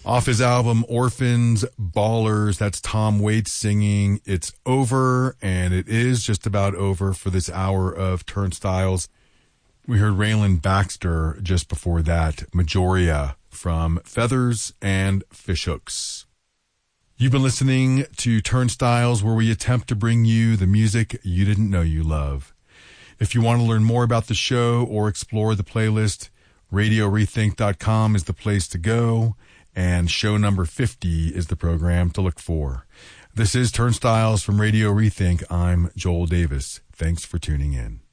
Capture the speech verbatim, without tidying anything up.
Off his album Orphans, Ballers, that's Tom Waits singing It's Over, and it is just about over for this hour of Turnstiles. We heard Raylan Baxter just before that, Majoria from Feathers and Fishhooks. You've been listening to Turnstiles, where we attempt to bring you the music you didn't know you love. If you want to learn more about the show or explore the playlist, radio rethink dot com is the place to go. And show number fifty is the program to look for. This is Turnstiles from Radio Rethink. I'm Joel Davis. Thanks for tuning in.